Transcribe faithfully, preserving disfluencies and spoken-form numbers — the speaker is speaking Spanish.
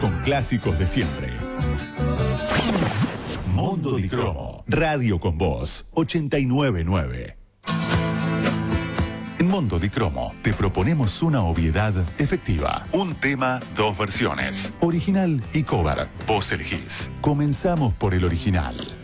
con clásicos de siempre. Mondo di Cromo, Radio con Voz, ochenta y nueve punto nueve. En Mondo di Cromo te proponemos una obviedad efectiva. Un tema, dos versiones. Original y cover. Vos elegís. Comenzamos por el original.